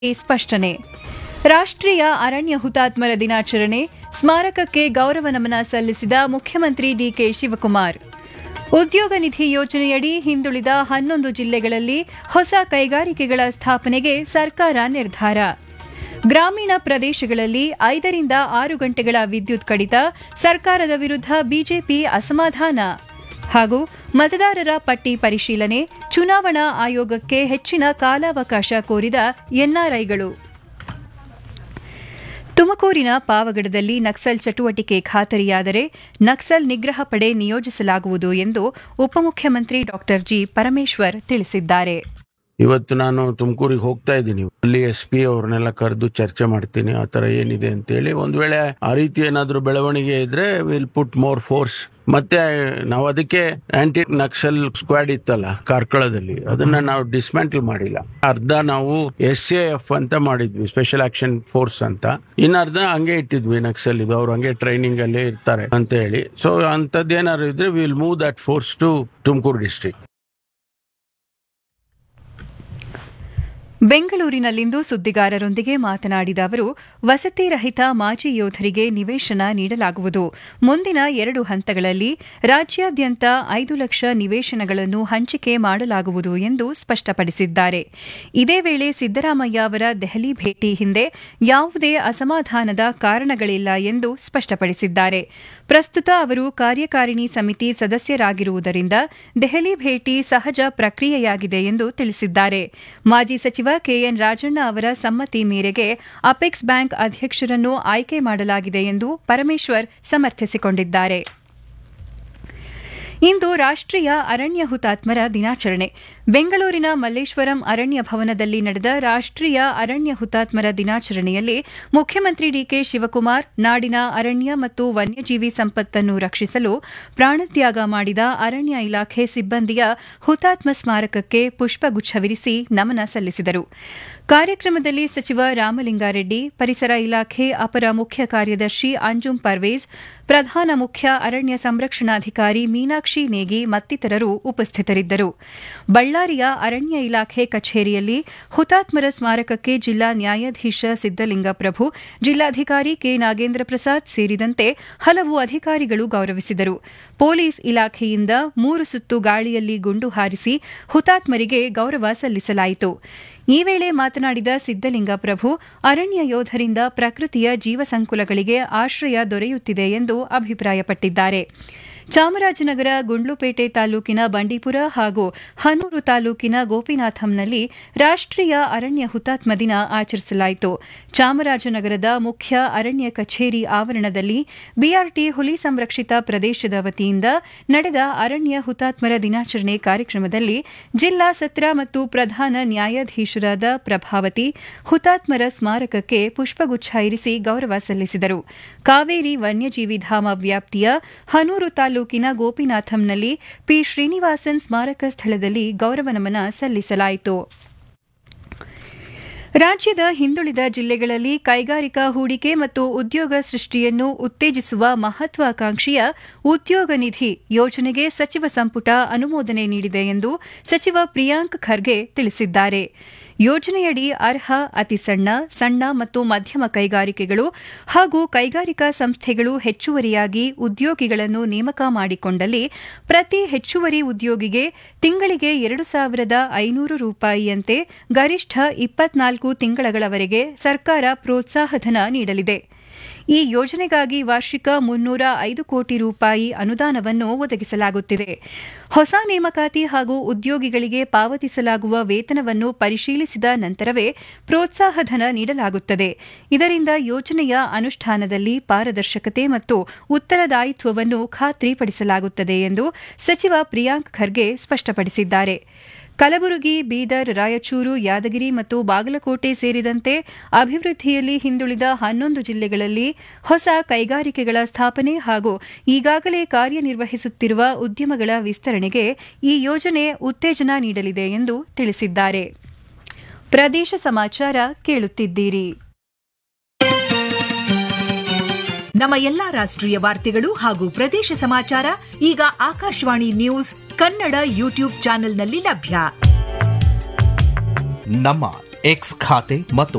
ಸ್ಪಷ್ಟನೆ. ರಾಷ್ಟ್ರೀಯ ಅರಣ್ಯ ಹುತಾತ್ಮರ ದಿನಾಚರಣೆ, ಸ್ಮಾರಕಕ್ಕೆ ಗೌರವ ನಮನ ಸಲ್ಲಿಸಿದ ಮುಖ್ಯಮಂತ್ರಿ ಡಿಕೆ ಶಿವಕುಮಾರ್. ಉದ್ಯೋಗ ನಿಧಿ ಯೋಜನೆಯಡಿ ಹಿಂದುಳಿದ 11 ಜಿಲ್ಲೆಗಳಲ್ಲಿ ಹೊಸ ಕೈಗಾರಿಕೆಗಳ ಸ್ಥಾಪನೆಗೆ ಸರ್ಕಾರ ನಿರ್ಧಾರ. ಗ್ರಾಮೀಣ ಪ್ರದೇಶಗಳಲ್ಲಿ 5 ರಿಂದ 6 ಗಂಟೆಗಳ ವಿದ್ಯುತ್ ಕಡಿತ, ಸರ್ಕಾರದ ವಿರುದ್ಧ ಬಿಜೆಪಿ ಅಸಮಾಧಾನ. ಹಾಗೂ ಮತದಾರರ ಪಟ್ಟಿ ಪರಿಶೀಲನೆ, ಚುನಾವಣಾ ಆಯೋಗಕ್ಕೆ ಹೆಚ್ಚಿನ ಕಾಲಾವಕಾಶ ಕೋರಿದ ಎನ್ಆರ್ಐಗಳು. ತುಮಕೂರಿನ ಪಾವಗಡದಲ್ಲಿ ನಕ್ಸಲ್ ಚಟುವಟಿಕೆ ಖಾತರಿಯಾದರೆ ನಕ್ಸಲ್ ನಿಗ್ರಹ ಪಡೆ ನಿಯೋಜಿಸಲಾಗುವುದು ಎಂದು ಉಪಮುಖ್ಯಮಂತ್ರಿ ಡಾ ಜಿ ಪರಮೇಶ್ವರ್ ತಿಳಿಸಿದ್ದಾರೆ. ಇವತ್ತು ನಾನು ತುಮಕೂರಿಗೆ ಹೋಗ್ತಾ ಇದ್ದೀನಿ. ಅಲ್ಲಿ SP ಅವ್ರನ್ನೆಲ್ಲ ಕರೆದು ಚರ್ಚೆ ಮಾಡ್ತೀನಿ, ಆ ತರ ಏನಿದೆ ಅಂತೇಳಿ. ಒಂದ್ ವೇಳೆ ಆ ರೀತಿ ಏನಾದ್ರು ಬೆಳವಣಿಗೆ ಇದ್ರೆ ವಿಲ್ ಪುಟ್ ಮೋರ್ ಫೋರ್ಸ್. ಮತ್ತೆ ನಾವು ಅದಕ್ಕೆ ಆಂಟಿ ನಕ್ಸಲ್ ಸ್ಕ್ವಾಡ್ ಇತ್ತಲ್ಲ ಕಾರ್ಕಳದಲ್ಲಿ, ಅದನ್ನ ನಾವು ಡಿಸ್ಮ್ಯಾಂಟಲ್ ಮಾಡಿಲ್ಲ. ಅರ್ಧ ನಾವು SAF ಅಂತ ಮಾಡಿದ್ವಿ, ಸ್ಪೆಷಲ್ ಆಕ್ಷನ್ ಫೋರ್ಸ್ ಅಂತ. ಇನ್ನರ್ಧ ಹಂಗೆ ಇಟ್ಟಿದ್ವಿ ನಕ್ಸಲ್ ಇದು, ಅವ್ರು ಹಂಗೆ ಟ್ರೈನಿಂಗ್ ಅಲ್ಲೇ ಇರ್ತಾರೆ ಅಂತ ಹೇಳಿ. ಸೊ ಅಂತದ್ದೇನಾದ್ರು ಇದ್ರೆ will move that force to Tumakuru district. ಬೆಂಗಳೂರಿನಲ್ಲಿಂದು ಸುದ್ದಿಗಾರರೊಂದಿಗೆ ಮಾತನಾಡಿದ ಅವರು, ವಸತಿ ರಹಿತ ಮಾಜಿ ಯೋಧರಿಗೆ ನಿವೇಶನ ನೀಡಲಾಗುವುದು. ಮುಂದಿನ 2 ಹಂತಗಳಲ್ಲಿ ರಾಜ್ಯಾದ್ಯಂತ 5 ಲಕ್ಷ ನಿವೇಶನಗಳನ್ನು ಹಂಚಿಕೆ ಮಾಡಲಾಗುವುದು ಎಂದು ಸ್ಪಷ್ಟಪಡಿಸಿದ್ದಾರೆ. ಇದೇ ವೇಳೆ ಸಿದ್ದರಾಮಯ್ಯ ಅವರ ದೆಹಲಿ ಭೇಟಿ ಹಿಂದೆ ಯಾವುದೇ ಅಸಮಾಧಾನದ ಕಾರಣಗಳಿಲ್ಲ ಎಂದು ಸ್ಪಷ್ಟಪಡಿಸಿದ್ದಾರೆ. ಪ್ರಸ್ತುತ ಅವರು ಕಾರ್ಯಕಾರಿಣಿ ಸಮಿತಿ ಸದಸ್ಯರಾಗಿರುವುದರಿಂದ ದೆಹಲಿ ಭೇಟಿ ಸಹಜ ಪ್ರಕ್ರಿಯೆಯಾಗಿದೆ ಎಂದು ತಿಳಿಸಿದ್ದಾರೆ. ಮಾಜಿ ಸಚಿವ ಕೆಎನ್ ರಾಜಣ್ಣ ಅವರ ಸಮ್ಮತಿ ಮೇರೆಗೆ ಅಪೆಕ್ಸ್ ಬ್ಯಾಂಕ್ ಅಧ್ಯಕ್ಷರನ್ನು ಆಯ್ಕೆ ಮಾಡಲಾಗಿದೆ ಎಂದು ಪರಮೇಶ್ವರ್ ಸಮರ್ಥಿಸಿಕೊಂಡಿದ್ದಾರೆ. ಇಂದು ರಾಷ್ಟ್ರೀಯ ಅರಣ್ಯ ಹುತಾತ್ಮರ ದಿನಾಚರಣೆ. ಬೆಂಗಳೂರಿನ ಮಲ್ಲೇಶ್ವರಂ ಅರಣ್ಯ ಭವನದಲ್ಲಿ ನಡೆದ ರಾಷ್ಟ್ರೀಯ ಅರಣ್ಯ ಹುತಾತ್ಮರ ದಿನಾಚರಣೆಯಲ್ಲಿ ಮುಖ್ಯಮಂತ್ರಿ ಡಿಕೆ ಶಿವಕುಮಾರ್ ನಾಡಿನ ಅರಣ್ಯ ಮತ್ತು ವನ್ಯಜೀವಿ ಸಂಪತ್ತನ್ನು ರಕ್ಷಿಸಲು ಪ್ರಾಣತ್ಯಾಗ ಮಾಡಿದ ಅರಣ್ಯ ಇಲಾಖೆ ಸಿಬ್ಬಂದಿಯ ಹುತಾತ್ಮ ಸ್ಮಾರಕಕ್ಕೆ ಪುಷ್ಪಗುಚ್ಛವಿರಿಸಿ ನಮನ ಸಲ್ಲಿಸಿದರು. ಕಾರ್ಯಕ್ರಮದಲ್ಲಿ ಸಚಿವ ರಾಮಲಿಂಗಾರೆಡ್ಡಿ, ಪರಿಸರ ಇಲಾಖೆ ಅಪರ ಮುಖ್ಯ ಕಾರ್ಯದರ್ಶಿ ಅಂಜುಂ ಪರ್ವೇಜ್, ಪ್ರಧಾನ ಮುಖ್ಯ ಅರಣ್ಯ ಸಂರಕ್ಷಣಾಧಿಕಾರಿ ಮೀನಾಕ್ಷಿ ನೇಗಿ ಮತ್ತಿತರರು ಉಪಸ್ಥಿತರಿದ್ದರು. ಬಳ್ಳಾರಿಯ ಅರಣ್ಯ ಇಲಾಖೆ ಕಚೇರಿಯಲ್ಲಿ ಹುತಾತ್ಮರ ಸ್ಮಾರಕಕ್ಕೆ ಜಿಲ್ಲಾ ನ್ಯಾಯಾಧೀಶ ಸಿದ್ದಲಿಂಗಪ್ರಭು, ಜಿಲ್ಲಾಧಿಕಾರಿ ಕೆ ನಾಗೇಂದ್ರ ಪ್ರಸಾದ್ ಸೇರಿದಂತೆ ಹಲವು ಅಧಿಕಾರಿಗಳು ಗೌರವಿಸಿದರು. ಪೊಲೀಸ್ ಇಲಾಖೆಯಿಂದ 3 ಸುತ್ತು ಗಾಳಿಯಲ್ಲಿ ಗುಂಡು ಹಾರಿಸಿ ಹುತಾತ್ಮರಿಗೆ ಗೌರವ ಸಲ್ಲಿಸಲಾಯಿತು. ಈ ವೇಳೆ ಮಾತನಾಡಿದ ಸಿದ್ದಲಿಂಗಪ್ರಭು, ಅರಣ್ಯ ಯೋಧರಿಂದ ಪ್ರಕೃತಿಯ ಜೀವಸಂಕುಲಗಳಿಗೆ ಆಶ್ರಯ ದೊರೆಯುತ್ತಿದೆ ಎಂದು ಅಭಿಪ್ರಾಯಪಟ್ಟಿದ್ದಾರೆ. ಚಾಮರಾಜನಗರ, ಗುಂಡ್ಲುಪೇಟೆ ತಾಲೂಕಿನ ಬಂಡೀಪುರ ಹಾಗೂ ಹನೂರು ತಾಲೂಕಿನ ಗೋಪಿನಾಥಂನಲ್ಲಿ ರಾಷ್ಟ್ರೀಯ ಅರಣ್ಯ ಹುತಾತ್ಮ ದಿನ ಆಚರಿಸಲಾಯಿತು. ಚಾಮರಾಜನಗರದ ಮುಖ್ಯ ಅರಣ್ಯ ಕಚೇರಿ ಆವರಣದಲ್ಲಿ ಬಿಆರ್ಟಿ ಹುಲಿ ಸಂರಕ್ಷಿತ ಪ್ರದೇಶದ ವತಿಯಿಂದ ನಡೆದ ಅರಣ್ಯ ಹುತಾತ್ಮರ ದಿನಾಚರಣೆ ಕಾರ್ಯಕ್ರಮದಲ್ಲಿ ಜಿಲ್ಲಾ ಸತ್ರ ಮತ್ತು ಪ್ರಧಾನ ನ್ಯಾಯಾಧೀಶರಾದ ಪ್ರಭಾವತಿ ಹುತಾತ್ಮರ ಸ್ಮಾರಕಕ್ಕೆ ಪುಷ್ಪಗುಚ್ಛ ಇರಿಸಿ ಗೌರವ ಸಲ್ಲಿಸಿದರು. ಕಾವೇರಿ ವನ್ಯಜೀವಿ ಧಾಮ ವ್ಯಾಪ್ತಿಯ ಹನೂರು ತಾಲೂಕಿನ ಗೋಪಿನಾಥಂನಲ್ಲಿ ಪಿ ಶ್ರೀನಿವಾಸನ್ ಸ್ಮಾರಕ ಸ್ಥಳದಲ್ಲಿ ಗೌರವ ನಮನ ಸಲ್ಲಿಸಲಾಯಿತು. ರಾಜ್ಯದ ಹಿಂದುಳಿದ ಜಿಲ್ಲೆಗಳಲ್ಲಿ ಕೈಗಾರಿಕಾ ಹೂಡಿಕೆ ಮತ್ತು ಉದ್ಯೋಗ ಸೃಷ್ಟಿಯನ್ನು ಉತ್ತೇಜಿಸುವ ಮಹತ್ವಾಕಾಂಕ್ಷೆಯ ಉದ್ಯೋಗ ನಿಧಿ ಯೋಜನೆಗೆ ಸಚಿವ ಸಂಪುಟ ಅನುಮೋದನೆ ನೀಡಿದೆ ಎಂದು ಸಚಿವ ಪ್ರಿಯಾಂಕ್ ಖರ್ಗೆ ತಿಳಿಸಿದ್ದಾರೆ. ಯೋಜನೆಯಡಿ ಅರ್ಹ ಅತಿ ಸಣ್ಣ ಮತ್ತು ಮಧ್ಯಮ ಕೈಗಾರಿಕೆಗಳು ಹಾಗೂ ಕೈಗಾರಿಕಾ ಸಂಸ್ಥೆಗಳು ಹೆಚ್ಚುವರಿಯಾಗಿ ಉದ್ಯೋಗಿಗಳನ್ನು ನೇಮಕ ಮಾಡಿಕೊಂಡಲ್ಲಿ ಪ್ರತಿ ಹೆಚ್ಚುವರಿ ಉದ್ಯೋಗಿಗೆ ತಿಂಗಳಿಗೆ 2,500 ರೂಪಾಯಿಯಂತೆ ಗರಿಷ್ಠ 24 ತಿಂಗಳವರೆಗೆ ಸರ್ಕಾರ ಪ್ರೋತ್ಸಾಹಧನ ನೀಡಲಿದೆ. ಈ ಯೋಜನೆಗಾಗಿ ವಾರ್ಷಿಕ 305 ಕೋಟಿ ರೂಪಾಯಿ ಅನುದಾನವನ್ನು ಒದಗಿಸಲಾಗುತ್ತಿದೆ. ಹೊಸ ನೇಮಕಾತಿ ಹಾಗೂ ಉದ್ಯೋಗಿಗಳಿಗೆ ಪಾವತಿಸಲಾಗುವ ವೇತನವನ್ನು ಪರಿಶೀಲಿಸಿದ ನಂತರವೇ ಪ್ರೋತ್ಸಾಹಧನ ನೀಡಲಾಗುತ್ತದೆ. ಇದರಿಂದ ಯೋಜನೆಯ ಅನುಷ್ಠಾನದಲ್ಲಿ ಪಾರದರ್ಶಕತೆ ಮತ್ತು ಉತ್ತರದಾಯಿತ್ವವನ್ನು ಖಾತ್ರಿಪಡಿಸಲಾಗುತ್ತದೆ ಎಂದು ಸಚಿವ ಪ್ರಿಯಾಂಕ್ ಖರ್ಗೆ ಸ್ಪಷ್ಟಪಡಿಸಿದ್ದಾರೆ. ಕಲಬುರಗಿ, ಬೀದರ್, ರಾಯಚೂರು, ಯಾದಗಿರಿ ಮತ್ತು ಬಾಗಲಕೋಟೆ ಸೇರಿದಂತೆ ಅಭಿವೃದ್ಧಿಯಲ್ಲಿ ಹಿಂದುಳಿದ 11 ಜಿಲ್ಲೆಗಳಲ್ಲಿ ಹೊಸ ಕೈಗಾರಿಕೆಗಳ ಸ್ಥಾಪನೆ ಹಾಗೂ ಈಗಾಗಲೇ ಕಾರ್ಯನಿರ್ವಹಿಸುತ್ತಿರುವ ಉದ್ಯಮಗಳ ವಿಸ್ತರಣೆಗೆ ಈ ಯೋಜನೆ ಉತ್ತೇಜನ ನೀಡಲಿದೆ ಎಂದು ತಿಳಿಸಿದ್ದಾರೆ. ಪ್ರದೇಶ ಸಮಾಚಾರ ಕೇಳುತ್ತಿದ್ದೀರಿ. ನಮ್ಮ ಎಲ್ಲಾ ರಾಷ್ಟ್ರೀಯ ವಾರ್ತೆಗಳು ಹಾಗೂ ಪ್ರದೇಶ ಸಮಾಚಾರ ಈಗ ಆಕಾಶವಾಣಿ ನ್ಯೂಸ್ ಕನ್ನಡ ಯೂಟ್ಯೂಬ್ ಚಾನೆಲ್ನಲ್ಲಿ ಲಭ್ಯ. ನಮ್ಮ ಎಕ್ಸ್ ಖಾತೆ ಮತ್ತು